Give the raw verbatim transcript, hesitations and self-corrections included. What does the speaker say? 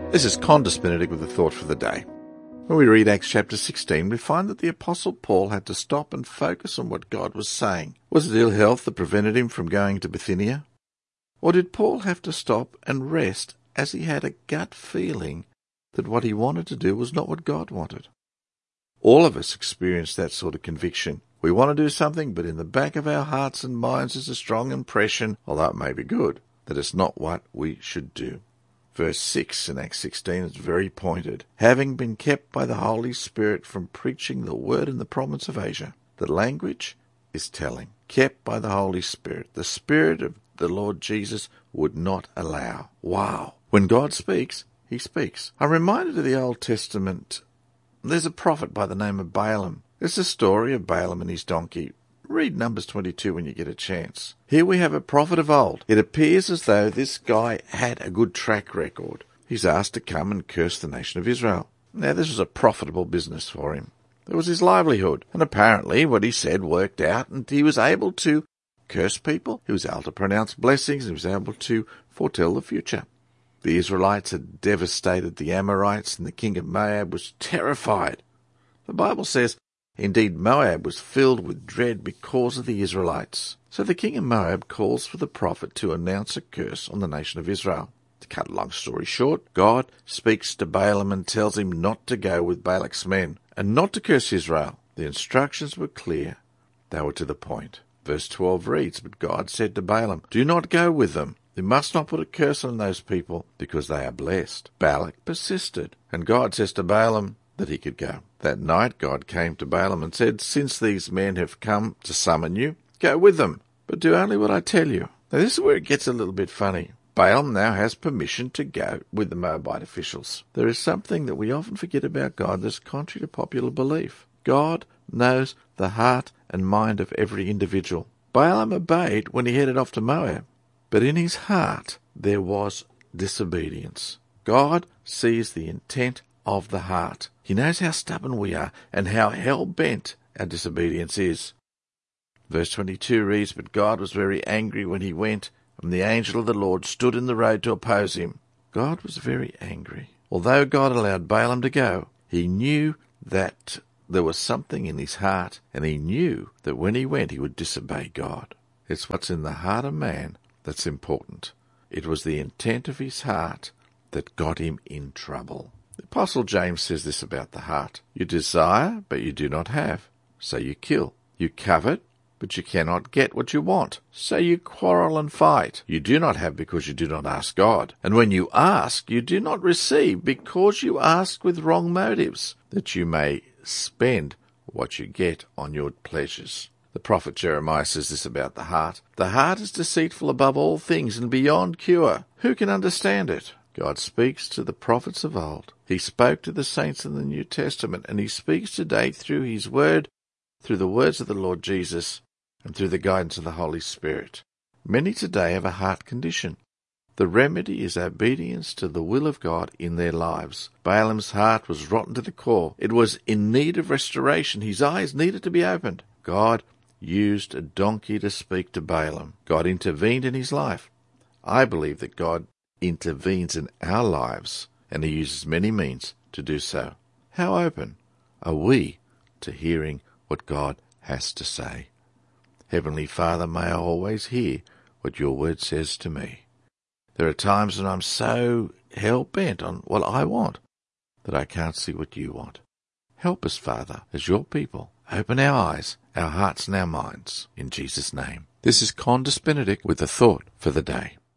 This is Condis Benedict with a thought for the day. When we read Acts chapter sixteen, we find that the Apostle Paul had to stop and focus on what God was saying. Was it ill health that prevented him from going to Bithynia? Or did Paul have to stop and rest as he had a gut feeling that what he wanted to do was not what God wanted? All of us experience that sort of conviction. We want to do something, but in the back of our hearts and minds is a strong impression, although it may be good, that it's not what we should do. Verse six in Acts sixteen is very pointed. Having been kept by the Holy Spirit from preaching the word in the province of Asia. The language is telling. Kept by the Holy Spirit. The Spirit of the Lord Jesus would not allow. Wow. When God speaks, he speaks. I'm reminded of the Old Testament. There's a prophet by the name of Balaam. It's a story of Balaam and his donkey. Read Numbers twenty-two when you get a chance. Here we have a prophet of old. It appears as though this guy had a good track record. He's asked to come and curse the nation of Israel. Now, this was a profitable business for him. It was his livelihood. And apparently what he said worked out, and he was able to curse people. He was able to pronounce blessings. He was able to foretell the future. The Israelites had devastated the Amorites, and the king of Moab was terrified. The Bible says, indeed, Moab was filled with dread because of the Israelites. So the king of Moab calls for the prophet to announce a curse on the nation of Israel. To cut a long story short, God speaks to Balaam and tells him not to go with Balak's men and not to curse Israel. The instructions were clear. They were to the point. Verse twelve reads, But God said to Balaam, Do not go with them. You must not put a curse on those people because they are blessed. Balak persisted, and God says to Balaam that he could go. That night God came to Balaam and said, Since these men have come to summon you, go with them, but do only what I tell you. Now this is where it gets a little bit funny. Balaam now has permission to go with the Moabite officials. There is something that we often forget about God that's contrary to popular belief. God knows the heart and mind of every individual. Balaam obeyed when he headed off to Moab, but in his heart there was disobedience. God sees the intent of the heart. He knows how stubborn we are and how hell-bent our disobedience is. Verse twenty-two reads, But God was very angry when he went, and the angel of the Lord stood in the road to oppose him. God was very angry. Although God allowed Balaam to go, he knew that there was something in his heart, and he knew that when he went he would disobey God. It's what's in the heart of man that's important. It was the intent of his heart that got him in trouble. The Apostle James says this about the heart. You desire, but you do not have, so you kill. You covet, but you cannot get what you want, so you quarrel and fight. You do not have because you do not ask God. And when you ask, you do not receive because you ask with wrong motives, that you may spend what you get on your pleasures. The prophet Jeremiah says this about the heart. The heart is deceitful above all things and beyond cure. Who can understand it? God speaks to the prophets of old. He spoke to the saints in the New Testament, and he speaks today through his word, through the words of the Lord Jesus, and through the guidance of the Holy Spirit. Many today have a heart condition. The remedy is obedience to the will of God in their lives. Balaam's heart was rotten to the core. It was in need of restoration. His eyes needed to be opened. God used a donkey to speak to Balaam. God intervened in his life. I believe that God intervenes in our lives, and he uses many means to do so. How open are we to hearing what God has to say? Heavenly Father, may I always hear what your word says to me. There are times when I'm so hell-bent on what I want that I can't see what you want. Help us, Father, as your people. Open our eyes, our hearts and our minds. In Jesus' name. This is Condis Benedict with a thought for the day.